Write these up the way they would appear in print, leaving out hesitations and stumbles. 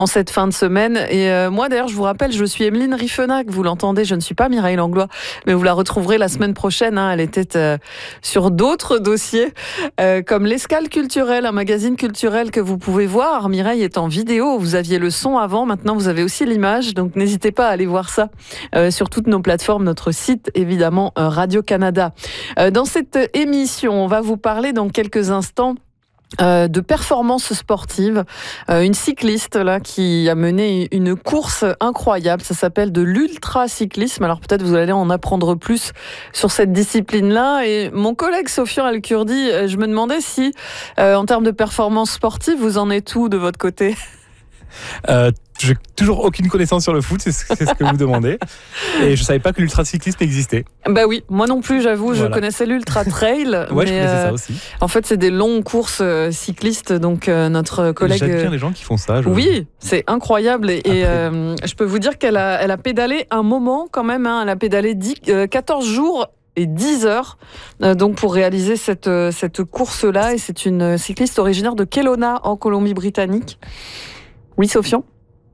En cette fin de semaine. Et moi, d'ailleurs, je vous rappelle, je suis Emeline Riffenac. Vous l'entendez, je ne suis pas Mireille Langlois, mais vous la retrouverez la semaine prochaine. Elle était sur d'autres dossiers, comme l'Escale culturelle, un magazine culturel que vous pouvez voir. Mireille est en vidéo. Vous aviez le son avant, maintenant vous avez aussi l'image. Donc n'hésitez pas à aller voir ça sur toutes nos plateformes, notre site évidemment Radio-Canada. Dans cette émission, on va vous parler dans quelques instants de performance sportive, une cycliste là qui a mené une course incroyable, ça s'appelle de l'ultra-cyclisme. Alors peut-être vous allez en apprendre plus sur cette discipline-là. Et mon collègue Sofian Al-Kurdi, je me demandais si en termes de performance sportive, vous en êtes où de votre côté? J'ai toujours aucune connaissance sur le foot, c'est ce que vous demandez. Et je savais pas que l'ultracyclisme existait. Bah oui, moi non plus, j'avoue, je connaissais l'ultra trail. Ouais, je connaissais ça aussi. En fait, c'est des longues courses cyclistes, donc notre collègue. J'admire les gens qui font ça. Oui, c'est incroyable. Et je peux vous dire qu'elle a pédalé un moment quand même. Elle a pédalé 14 jours et 10 heures donc pour réaliser cette course-là. Et c'est une cycliste originaire de Kelowna en Colombie-Britannique. Oui, Sofian?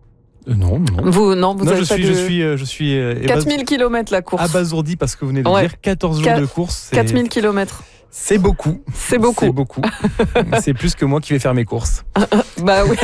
Non. Vous avez je suis 4000 km la course. Abasourdi parce que vous venez de dire 14 jours de course. 4000 km. C'est beaucoup. C'est beaucoup. C'est plus que moi qui vais faire mes courses. Bah oui,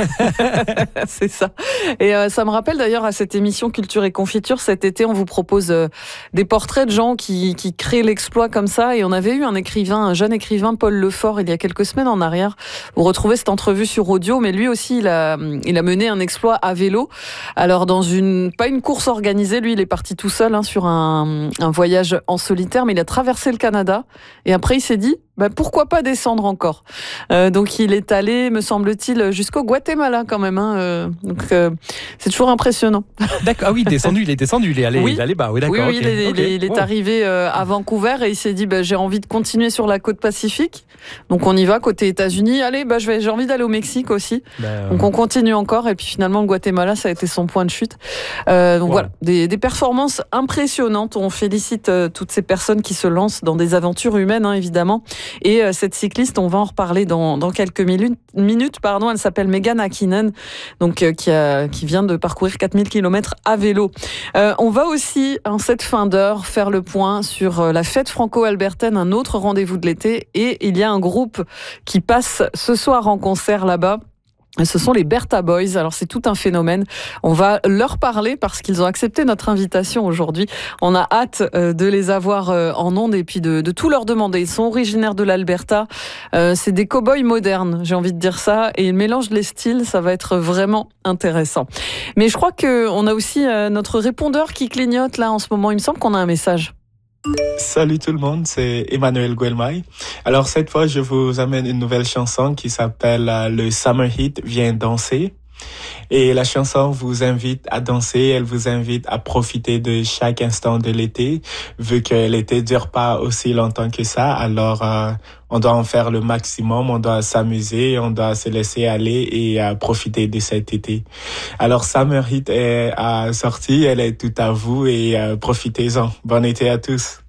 c'est ça. Et ça me rappelle d'ailleurs à cette émission Culture et Confiture, cet été, on vous propose des portraits de gens qui créent l'exploit comme ça. Et on avait eu un jeune écrivain, Paul Lefort, il y a quelques semaines en arrière. Vous retrouvez cette entrevue sur audio, mais lui aussi, il a mené un exploit à vélo. Alors pas une course organisée, lui, il est parti tout seul sur un voyage en solitaire, mais il a traversé le Canada. Et après, il s'est dit, pourquoi pas descendre encore. Donc il est allé, me semble-t-il, jusqu'au Guatemala quand même. Donc c'est toujours impressionnant. D'accord. Ah oui, il est descendu, il est allé bas. Oui, d'accord. Oui, il est arrivé à Vancouver et il s'est dit, j'ai envie de continuer sur la côte Pacifique. Donc on y va côté États-Unis. Allez, j'ai envie d'aller au Mexique aussi. Donc on continue encore et puis finalement le Guatemala, ça a été son point de chute. Donc voilà, des performances impressionnantes. On félicite toutes ces personnes qui se lancent dans des aventures humaines, évidemment. Et cette cycliste, on va en reparler dans quelques minutes. Elle s'appelle Megan Hakkinen, donc qui vient de parcourir 4000 km à vélo. On va aussi, en cette fin d'heure, faire le point sur la fête franco-albertaine, un autre rendez-vous de l'été. Et il y a un groupe qui passe ce soir en concert là-bas. Ce sont les Bertha Boys. Alors c'est tout un phénomène. On va leur parler parce qu'ils ont accepté notre invitation aujourd'hui. On a hâte de les avoir en ondes et puis de tout leur demander. Ils sont originaires de l'Alberta. C'est des cow-boys modernes, j'ai envie de dire ça. Et ils mélangent les styles, ça va être vraiment intéressant. Mais je crois qu'on a aussi notre répondeur qui clignote là en ce moment. Il me semble qu'on a un message. Salut tout le monde, c'est Emmanuel Guelmay. Alors cette fois, je vous amène une nouvelle chanson qui s'appelle le Summer Heat Viens danser. Et la chanson vous invite à danser, elle vous invite à profiter de chaque instant de l'été, vu que l'été dure pas aussi longtemps que ça. Alors on doit en faire le maximum, on doit s'amuser, on doit se laisser aller et profiter de cet été. Alors Summer Heat est sortie, elle est tout à vous et profitez-en. Bon été à tous.